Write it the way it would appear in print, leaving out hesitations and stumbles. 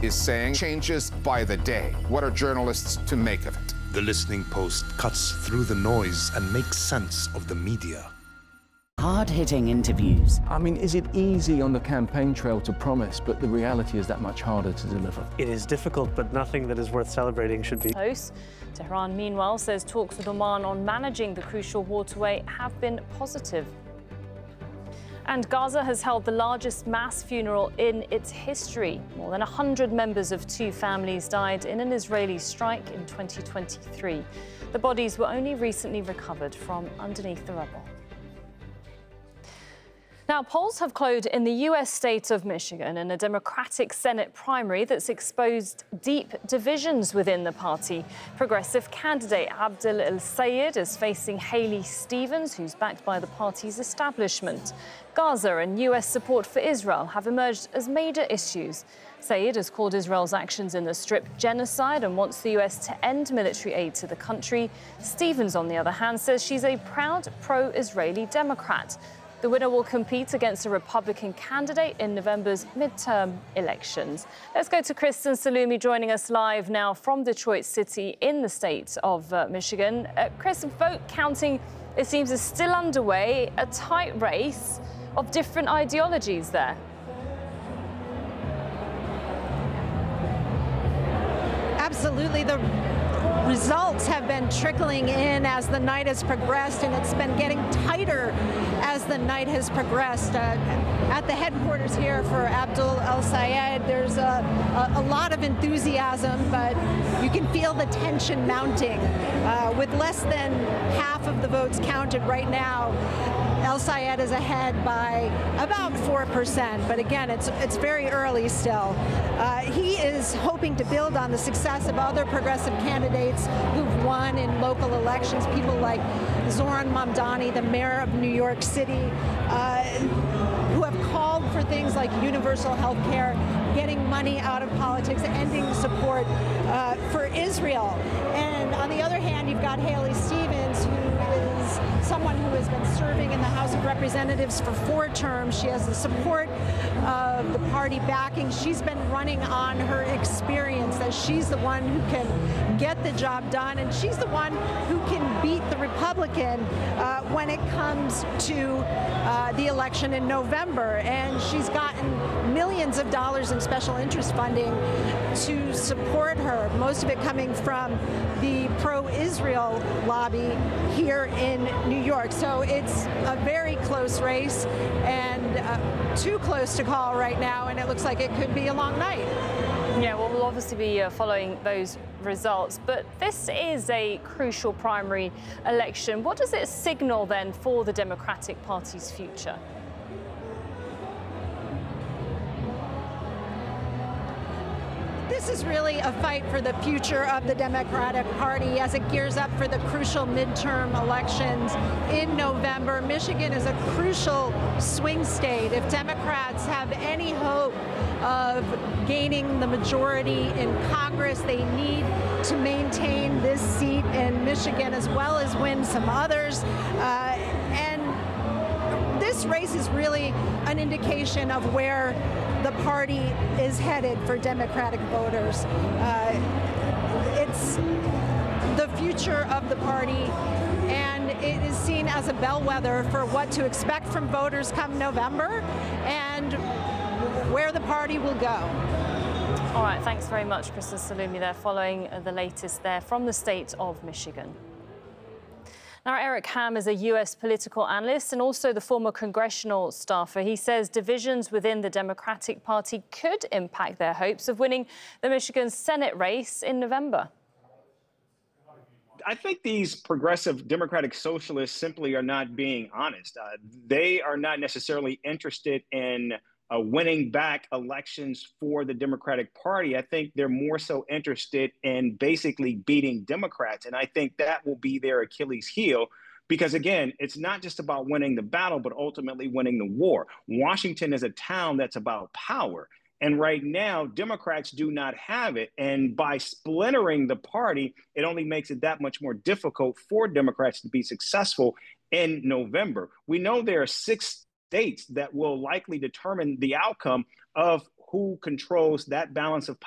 is saying changes by the day. What are journalists to make of it? The Listening Post cuts through the noise and makes sense of the media. Hard-hitting interviews. I mean, is it easy on the campaign trail to promise, but the reality is that much harder to deliver? It is difficult, but nothing that is worth celebrating should be. Close. Tehran, meanwhile, says talks with Oman on managing the crucial waterway have been positive. And Gaza has held the largest mass funeral in its history. More than 100 members of two families died in an Israeli strike in 2023. The bodies were only recently recovered from underneath the rubble. Now, polls have closed in the U.S. state of Michigan in a Democratic Senate primary that's exposed deep divisions within the party. Progressive candidate Abdel El-Sayed is facing Haley Stevens, who's backed by the party's establishment. Gaza and U.S. support for Israel have emerged as major issues. Sayed has called Israel's actions in the Strip genocide and wants the U.S. to end military aid to the country. Stevens, on the other hand, says she's a proud pro-Israeli Democrat. The winner will compete against a Republican candidate in November's midterm elections. Let's go to Kristen Salumi joining us live now from Detroit City in the state of Michigan. Chris, vote counting, it seems, is still underway, a tight race of different ideologies there. Absolutely. The results have been trickling in as the night has progressed, and it's been getting tighter as the night has progressed. At the headquarters here for Abdel El-Sayed, there's a lot of enthusiasm, but you can feel the tension mounting. With less than half of the votes counted right now, El-Sayed is ahead by about 4%, but again, it's very early still. He is hoping to build on the success of other progressive candidates who've won in local elections, people like Zohran Mamdani, the mayor of New York City, who have called for things like universal health care, getting money out of politics, ending support for Israel. And on the other hand, you've got Haley Stevens, who is someone who has been serving in the House of Representatives for 4 terms. She has the support of the party backing. She's been running on her experience, that she's the one who can get the job done, and she's the one who can beat the Republican when it comes to the election in November. And she's gotten millions of dollars in special interest funding to support her, most of it coming from the pro-Israel lobby here in New York. So it's a very close race, and too close to call right now, and it looks like it could be a long night. Yeah, well, we'll obviously be following those results, but this is a crucial primary election. What does it signal then for the Democratic Party's future? This is really a fight for the future of the Democratic Party as it gears up for the crucial midterm elections in November. Michigan is a crucial swing state. If Democrats have any hope of gaining the majority in Congress, they need to maintain this seat in Michigan as well as win some others. And this race is really an indication of where the party is headed for Democratic voters. It's the future of the party, and it is seen as a bellwether for what to expect from voters come November and where the party will go. All right, thanks very much, Kristen Salumi there, following the latest there from the state of Michigan. Now, Eric Ham is a U.S. political analyst and also the former congressional staffer. He says divisions within the Democratic Party could impact their hopes of winning the Michigan Senate race in November. I think these progressive Democratic socialists simply are not being honest. They are not necessarily interested in winning back elections for the Democratic Party. I think they're more so interested in basically beating Democrats. And I think that will be their Achilles heel, because, again, it's not just about winning the battle, but ultimately winning the war. Washington is a town that's about power. And right now, Democrats do not have it. And by splintering the party, it only makes it that much more difficult for Democrats to be successful in November. We know there are 6 states that will likely determine the outcome of who controls that balance of